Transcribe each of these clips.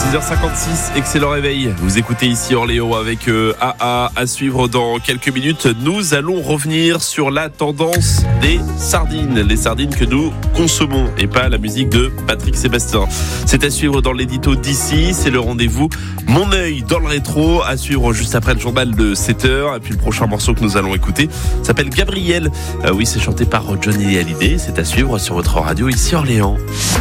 6h56, excellent réveil. Vous écoutez ici Orléans avec AA à suivre dans quelques minutes. Nous allons revenir sur la tendance des sardines. Les sardines que nous consommons et pas la musique de Patrick Sébastien. C'est à suivre dans l'édito d'ici. C'est le rendez-vous Mon œil dans le rétro à suivre juste après le journal de 7h. Et puis le prochain morceau que nous allons écouter s'appelle Gabriel. Oui, c'est chanté par Johnny Hallyday. C'est à suivre sur votre radio ici Orléans.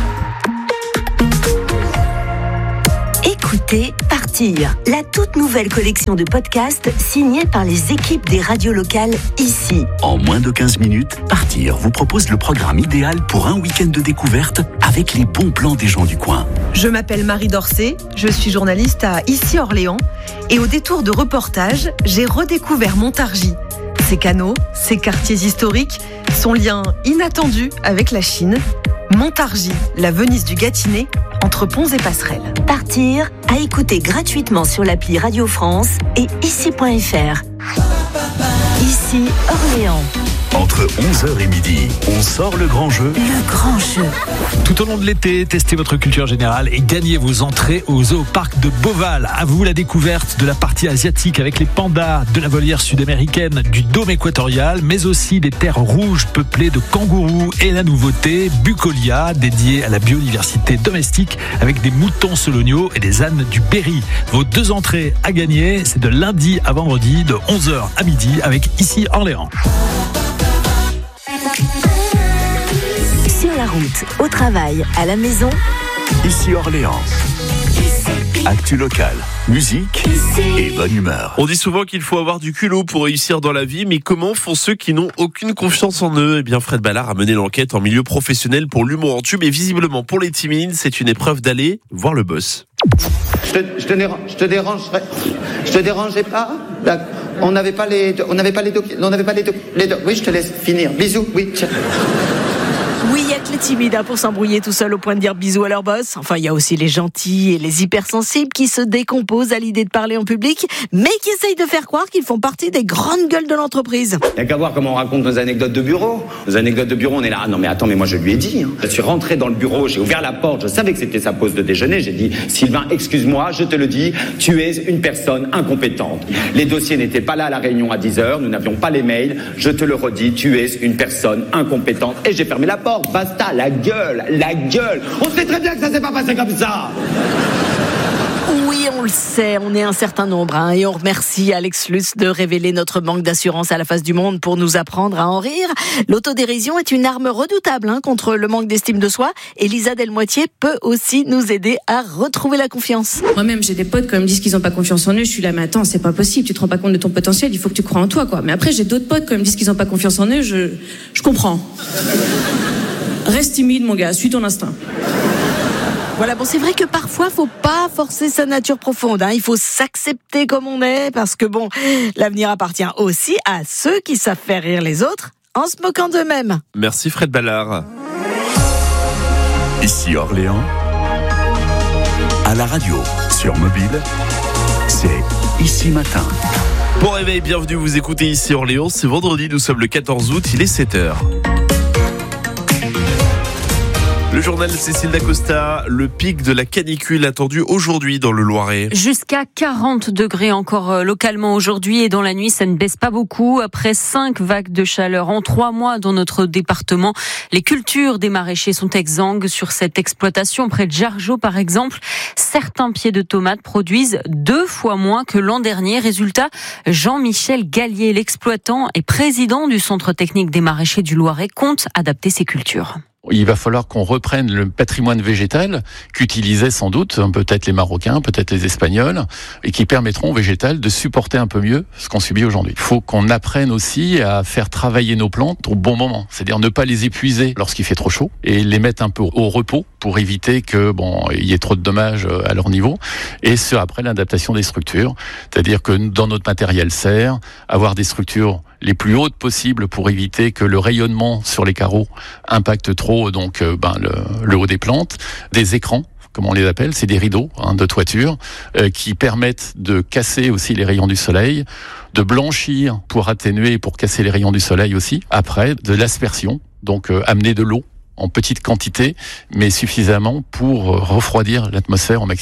Écoutez Partir, la toute nouvelle collection de podcasts signée par les équipes des radios locales ici. En moins de 15 minutes, Partir vous propose le programme idéal pour un week-end de découverte avec les bons plans des gens du coin. Je m'appelle Marie Dorcet, je suis journaliste à Ici Orléans et au détour de reportage, j'ai redécouvert Montargis. Ses canaux, ses quartiers historiques, son lien inattendu avec la Chine. Montargis, la Venise du Gâtinais, entre ponts et passerelles. Partir, à écouter gratuitement sur l'appli Radio France et ici.fr. Ici Orléans. Entre 11h et midi, on sort le grand jeu. Le grand jeu. Tout au long de l'été, testez votre culture générale et gagnez vos entrées au Zoo-Parc de Beauval. À vous la découverte de la partie asiatique avec les pandas, de la volière sud-américaine, du dôme équatorial, mais aussi des terres rouges peuplées de kangourous et la nouveauté, Bucolia, dédiée à la biodiversité domestique avec des moutons soloniaux et des ânes du Berry. Vos 2 entrées à gagner, c'est de lundi à vendredi de 11h à midi avec Ici Orléans. Sur la route, au travail, à la maison, Ici Orléans. Actu locale, musique et bonne humeur. On dit souvent qu'il faut avoir du culot pour réussir dans la vie, mais comment font ceux qui n'ont aucune confiance en eux ? Eh bien, Fred Ballard a mené l'enquête en milieu professionnel pour l'humour en tube, et visiblement pour les timides, c'est une épreuve d'aller voir le boss. Je te dérangeais pas. On n'avait pas les oui, je te laisse finir. Bisous, oui. Tiens. Oui, il y a que les timides pour s'embrouiller tout seul au point de dire bisous à leur boss. Enfin, il y a aussi les gentils et les hypersensibles qui se décomposent à l'idée de parler en public, mais qui essayent de faire croire qu'ils font partie des grandes gueules de l'entreprise. Il n'y a qu'à voir comment on raconte nos anecdotes de bureau. Nos anecdotes de bureau, on est là. Ah non, mais attends, mais moi je lui ai dit. Je suis rentré dans le bureau, j'ai ouvert la porte, je savais que c'était sa pause de déjeuner. J'ai dit, Sylvain, excuse-moi, je te le dis, tu es une personne incompétente. Les dossiers n'étaient pas là à la réunion à 10h, nous n'avions pas les mails. Je te le redis, tu es une personne incompétente. Et j'ai fermé la porte. Basta, la gueule. On sait très bien que ça s'est pas passé comme ça. Oui, on le sait, on est un certain nombre, et on remercie Alex Lutz de révéler notre manque d'assurance à la face du monde pour nous apprendre à en rire. L'autodérision est une arme redoutable contre le manque d'estime de soi, et Lisa Delmoitier peut aussi nous aider à retrouver la confiance. Moi-même, j'ai des potes quand ils me disent qu'ils n'ont pas confiance en eux, je suis là, mais attends, c'est pas possible, tu te rends pas compte de ton potentiel, il faut que tu crois en toi, quoi. Mais après, j'ai d'autres potes quand ils me disent qu'ils n'ont pas confiance en eux, je comprends. Reste timide, mon gars, suis ton instinct. Voilà, bon, c'est vrai que parfois, faut pas forcer sa nature profonde, Il faut s'accepter comme on est, parce que bon, l'avenir appartient aussi à ceux qui savent faire rire les autres en se moquant d'eux-mêmes. Merci Fred Ballard. Ici Orléans, à la radio, sur mobile, c'est Ici Matin. Bon réveil, bienvenue, vous écoutez Ici Orléans, c'est vendredi, nous sommes le 14 août, il est 7h. Le journal de Cécile Dacosta, le pic de la canicule attendu aujourd'hui dans le Loiret. Jusqu'à 40 degrés encore localement aujourd'hui, et dans la nuit, ça ne baisse pas beaucoup. Après 5 vagues de chaleur en 3 mois dans notre département, les cultures des maraîchers sont exsangues sur cette exploitation. Près de Jargeau, par exemple, certains pieds de tomates produisent 2 fois moins que l'an dernier. Résultat, Jean-Michel Gallier, l'exploitant et président du Centre technique des maraîchers du Loiret, compte adapter ses cultures. Il va falloir qu'on reprenne le patrimoine végétal qu'utilisaient sans doute peut-être les Marocains, peut-être les Espagnols, et qui permettront au végétal de supporter un peu mieux ce qu'on subit aujourd'hui. Il faut qu'on apprenne aussi à faire travailler nos plantes au bon moment, c'est-à-dire ne pas les épuiser lorsqu'il fait trop chaud et les mettre un peu au repos pour éviter que il y ait trop de dommages à leur niveau. Et ce après l'adaptation des structures, c'est-à-dire que dans notre matériel serre, avoir des structures les plus hautes possibles pour éviter que le rayonnement sur les carreaux impacte trop le haut des plantes, des écrans comme on les appelle, c'est des rideaux de toiture qui permettent de casser aussi les rayons du soleil, de blanchir pour atténuer et pour casser les rayons du soleil aussi. Après, de l'aspersion, donc amener de l'eau en petite quantité, mais suffisamment pour refroidir l'atmosphère au maximum.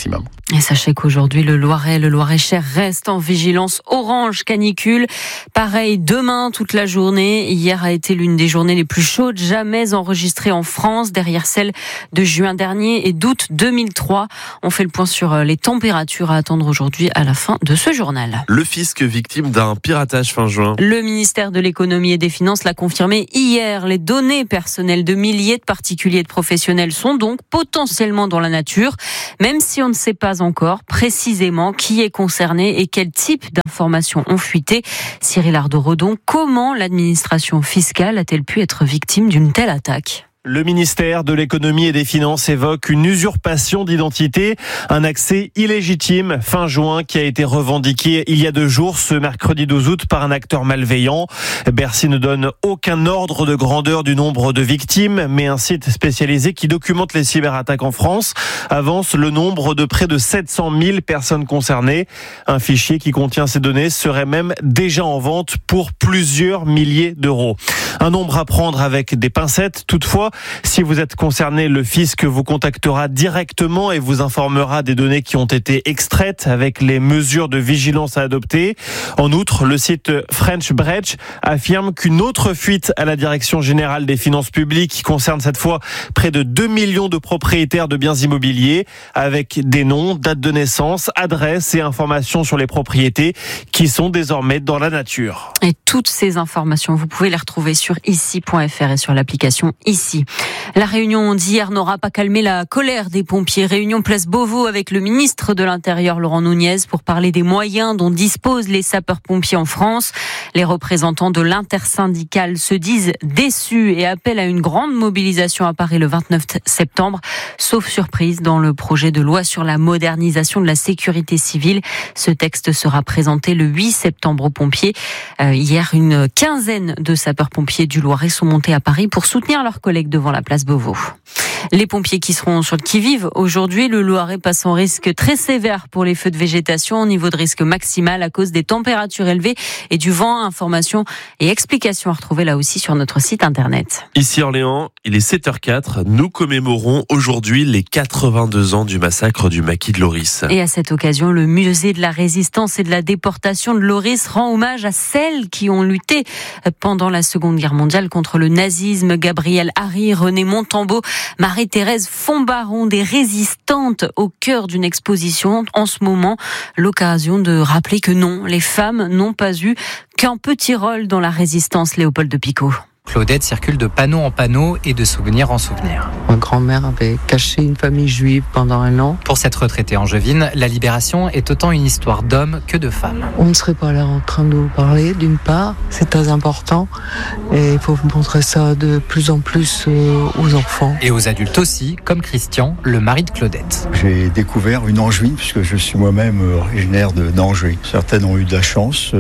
Et sachez qu'aujourd'hui, le Loiret, le Loir-et-Cher reste en vigilance orange canicule. Pareil, demain, toute la journée. Hier a été l'une des journées les plus chaudes jamais enregistrées en France, derrière celle de juin dernier et d'août 2003. On fait le point sur les températures à attendre aujourd'hui à la fin de ce journal. Le fisc victime d'un piratage fin juin. Le ministère de l'économie et des finances l'a confirmé hier. Les données personnelles de milliers de particuliers et de professionnels sont donc potentiellement dans la nature, même si on ne sait pas encore précisément qui est concerné et quel type d'informations ont fuité. Cyril Ardo-Redon, comment l'administration fiscale a-t-elle pu être victime d'une telle attaque ? Le ministère de l'économie et des finances évoque une usurpation d'identité, un accès illégitime fin juin qui a été revendiqué il y a 2 jours, ce mercredi 12 août, par un acteur malveillant. Bercy ne donne aucun ordre de grandeur du nombre de victimes, mais un site spécialisé qui documente les cyberattaques en France avance le nombre de près de 700 000 personnes concernées. Un fichier qui contient ces données serait même déjà en vente pour plusieurs milliers d'euros. Un nombre à prendre avec des pincettes. Toutefois, si vous êtes concerné, le fisc vous contactera directement et vous informera des données qui ont été extraites avec les mesures de vigilance à adopter. En outre, le site French Breach affirme qu'une autre fuite à la Direction générale des finances publiques concerne cette fois près de 2 millions de propriétaires de biens immobiliers avec des noms, dates de naissance, adresses et informations sur les propriétés qui sont désormais dans la nature. Et toutes ces informations, vous pouvez les retrouver sur ici.fr et sur l'application Ici. La réunion d'hier n'aura pas calmé la colère des pompiers. Réunion place Beauvau avec le ministre de l'Intérieur, Laurent Nunez, pour parler des moyens dont disposent les sapeurs-pompiers en France. Les représentants de l'intersyndicale se disent déçus et appellent à une grande mobilisation à Paris le 29 septembre. Sauf surprise, dans le projet de loi sur la modernisation de la sécurité civile. Ce texte sera présenté le 8 septembre aux pompiers. Hier, une quinzaine de sapeurs-pompiers du Loiret sont montés à Paris pour soutenir leurs collègues devant la place Beauvau. Les pompiers qui seront sur le qui-vive aujourd'hui, le Loiret passe en risque très sévère pour les feux de végétation, au niveau de risque maximal à cause des températures élevées et du vent. Informations et explications à retrouver là aussi sur notre site internet. Ici Orléans, il est 7h04. Nous commémorons aujourd'hui les 82 ans du massacre du maquis de Loris. Et à cette occasion, le musée de la résistance et de la déportation de Loris rend hommage à celles qui ont lutté pendant la Seconde Guerre mondiale contre le nazisme. Gabrielle Harry, René Montambeau, Marie-Thérèse Font-Baron, des résistantes au cœur d'une exposition. En ce moment, l'occasion de rappeler que non, les femmes n'ont pas eu qu'un petit rôle dans la résistance. Léopold de Picot. Claudette circule de panneau en panneau et de souvenir en souvenir. Ma grand-mère avait caché une famille juive pendant 1 an. Pour cette retraitée angevine, la libération est autant une histoire d'hommes que de femmes. On ne serait pas là en train de vous parler, d'une part, c'est très important, et il faut montrer ça de plus en plus aux enfants. Et aux adultes aussi, comme Christian, le mari de Claudette. J'ai découvert une Angevine, puisque je suis moi-même originaire d'Angers. Certaines ont eu de la chance,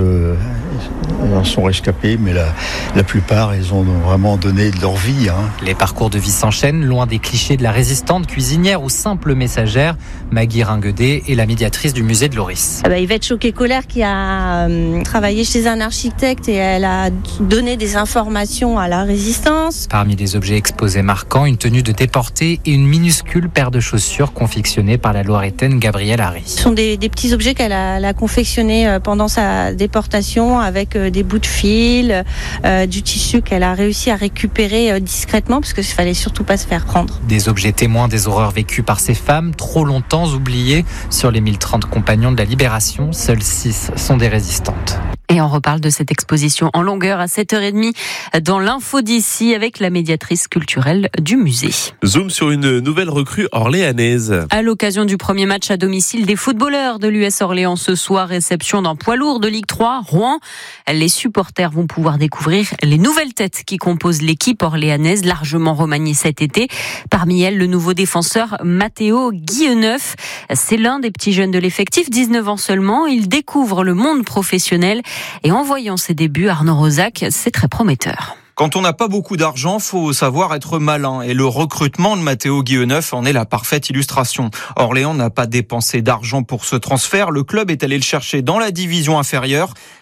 elles en sont rescapées, mais la plupart, elles ont vraiment donné de leur vie. Les parcours de vie s'enchaînent, loin des clichés de la résistante, cuisinière ou simple messagère. Maggie Ringuedet est la médiatrice du musée de Loris. Yvette Choquet-Colère qui a travaillé chez un architecte et elle a donné des informations à la résistance. Parmi les objets exposés marquants, une tenue de déportée et une minuscule paire de chaussures confectionnée par la Loiretaine Gabrielle Harry. Ce sont des petits objets qu'elle a confectionnés pendant sa déportation avec des bouts de fil, du tissu qu'elle a réussi à récupérer discrètement parce qu'il ne fallait surtout pas se faire prendre. Des objets témoins des horreurs vécues par ces femmes, trop longtemps oubliées. Sur les 1030 compagnons de la Libération, seules 6 sont des résistantes. Et on reparle de cette exposition en longueur à 7h30 dans l'info d'ici avec la médiatrice culturelle du musée. Zoom sur une nouvelle recrue orléanaise. À l'occasion du premier match à domicile des footballeurs de l'US Orléans ce soir, réception d'un poids lourd de Ligue 3, Rouen. Les supporters vont pouvoir découvrir les nouvelles têtes qui composent l'équipe orléanaise, largement remaniée cet été. Parmi elles, le nouveau défenseur Matteo Guilleneuf. C'est l'un des petits jeunes de l'effectif, 19 ans seulement. Il découvre le monde professionnel. Et en voyant ses débuts, Arnaud Rosac, c'est très prometteur. Quand on n'a pas beaucoup d'argent, faut savoir être malin. Et le recrutement de Matteo Guilleneuf en est la parfaite illustration. Orléans n'a pas dépensé d'argent pour ce transfert. Le club est allé le chercher dans la division inférieure.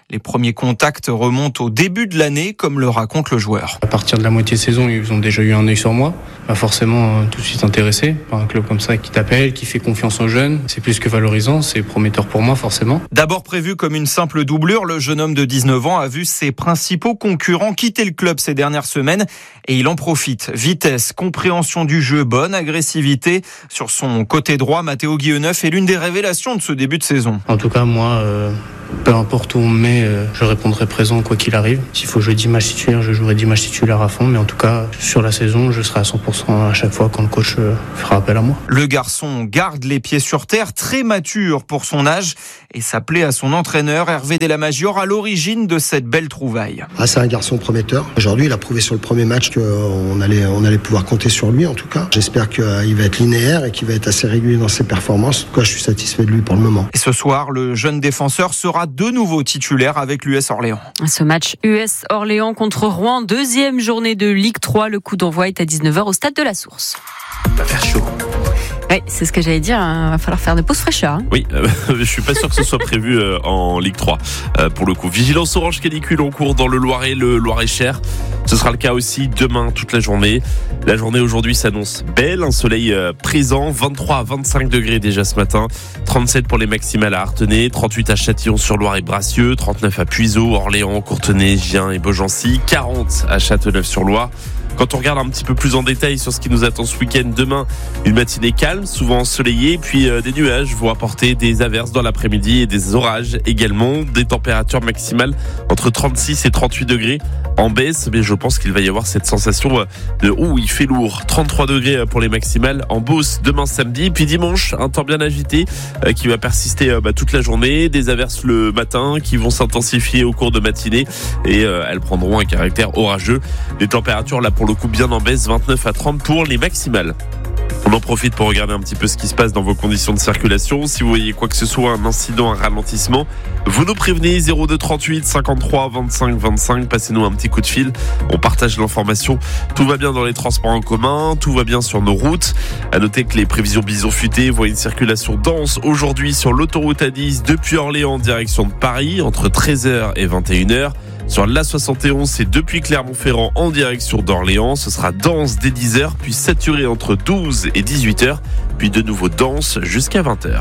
Les premiers contacts remontent au début de l'année, comme le raconte le joueur. À partir de la moitié de saison, ils ont déjà eu un œil sur moi. Pas forcément tout de suite intéressé par un club comme ça qui t'appelle, qui fait confiance aux jeunes. C'est plus que valorisant, c'est prometteur pour moi forcément. D'abord prévu comme une simple doublure, le jeune homme de 19 ans a vu ses principaux concurrents quitter le club ces dernières semaines et il en profite. Vitesse, compréhension du jeu, bonne agressivité. Sur son côté droit, Matteo Guilleneuf est l'une des révélations de ce début de saison. En tout cas, moi, peu importe où on me met, je répondrai présent quoi qu'il arrive. S'il faut jouer 10 matchs titulaires, je jouerai 10 matchs titulaires à fond. Mais en tout cas, sur la saison, je serai à 100% à chaque fois quand le coach fera appel à moi. Le garçon garde les pieds sur terre, très mature pour son âge. Et ça plaît à son entraîneur, Hervé Della Maggiore, à l'origine de cette belle trouvaille. C'est un garçon prometteur. Aujourd'hui, il a prouvé sur le premier match qu'on allait pouvoir compter sur lui, en tout cas. J'espère qu'il va être linéaire et qu'il va être assez régulier dans ses performances. En tout cas, je suis satisfait de lui pour le moment. Et ce soir, le jeune défenseur sera de nouveau titulaire avec l'US Orléans. Ce match US Orléans contre Rouen, deuxième journée de Ligue 3. Le coup d'envoi est à 19h au stade de la Source. Va faire chaud. Oui, c'est ce que j'allais dire. Il va falloir faire des pauses fraîcheurs. Oui, je suis pas sûr que ce soit prévu en Ligue 3. Pour le coup, vigilance orange canicule en cours dans le Loiret, le Loiret-Cher. Ce sera le cas aussi demain toute la journée. La journée aujourd'hui s'annonce belle, un soleil présent, 23 à 25 degrés déjà ce matin, 37 pour les maximales à Artenay, 38 à Châtillon-sur-Loire et Bracieux, 39 à Puiseaux, Orléans, Courtenay, Gien et Beaugency, 40 à Châteauneuf-sur-Loire. Quand on regarde un petit peu plus en détail sur ce qui nous attend ce week-end, demain, une matinée calme, souvent ensoleillée, puis des nuages vont apporter des averses dans l'après-midi et des orages également, des températures maximales entre 36 et 38 degrés en baisse, mais je pense qu'il va y avoir cette sensation de il fait lourd. 33 degrés pour les maximales en Beauce demain samedi, puis dimanche, un temps bien agité qui va persister toute la journée, des averses le matin qui vont s'intensifier au cours de matinée et elles prendront un caractère orageux. Les températures là pour le coup bien en baisse, 29 à 30 pour les maximales. On en profite pour regarder un petit peu ce qui se passe dans vos conditions de circulation. Si vous voyez quoi que ce soit, un incident, un ralentissement, vous nous prévenez 02 38 53 25 25. Passez-nous un petit coup de fil. On partage l'information. Tout va bien dans les transports en commun, tout va bien sur nos routes. À noter que les prévisions bison futé voient une circulation dense aujourd'hui sur l'autoroute A10 depuis Orléans en direction de Paris entre 13h et 21h. Sur l'A71, c'est depuis Clermont-Ferrand en direction d'Orléans. Ce sera dense dès 10h, puis saturé entre 12 et 18h, puis de nouveau dense jusqu'à 20h.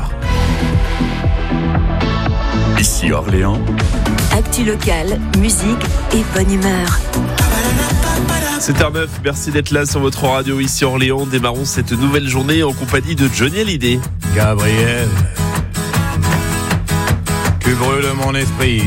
Ici Orléans. Actu locale, musique et bonne humeur. C'est R9, merci d'être là sur votre radio ici Orléans. Démarrons cette nouvelle journée en compagnie de Johnny Hallyday. Gabriel, tu brûles mon esprit.